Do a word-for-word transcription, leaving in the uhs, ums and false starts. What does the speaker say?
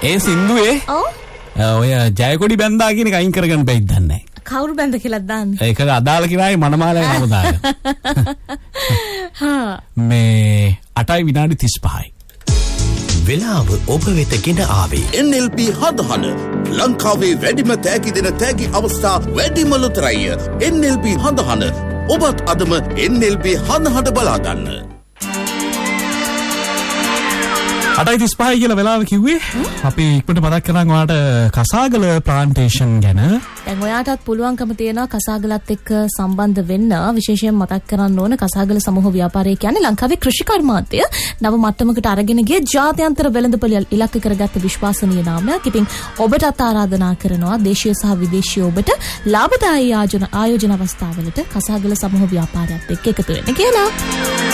ඒ සින්දුවේ ඔව් ඔය ජයකොඩි බැන්දා කියන එක අයින් කරගන්න බැයිද දන්නේ. කවුරු බැන්ද කියලා දන්නේ. ඒක අදාළ කිරායි මනමාලේ නම දාගෙන. හා මේ අටයි විනාඩි තිස් පහයි. වෙලාව ඔබ වෙත ගෙන ආවේ එන් එල් පී හදහන ලංකාවේ වැඩිම තෑගි දෙන තෑගි අවස්ථා වැඩිම ලොතරැය. එන් එල් පී හදහන ඔබත් අදම එන් එල් පී හදහන බලා ගන්න. අටයි තිස් පහයි කියලා වෙලාව කිව්වේ. අපි ඉක්මනට මතක් කරන් ඔයාලට කසාගල ප්ලාන්ටේෂන් ගැන. දැන් ඔයාටත් පුළුවන්කම තියෙනවා කසාගලත් එක්ක සම්බන්ධ වෙන්න. විශේෂයෙන් මතක් කරන්න ඕන කසාගල සමූහ ව්‍යාපාරය කියන්නේ ලංකාවේ කෘෂි කර්මාන්තය නව මට්ටමකට අරගෙන ගිය ජාත්‍යන්තර වෙළඳපොළ ඉලක්ක කරගත්ත විශ්වාසනීය නාමයක්. ඉතින් ඔබටත් ආරාධනා කරනවා දේශීය සහ විදේශීය ඔබට ලාභදායී ආයෝජන ආයෝජන අවස්ථාවලට කසාගල සමූහ ව්‍යාපාරයත් එක්ක එකතු වෙන්න කියලා.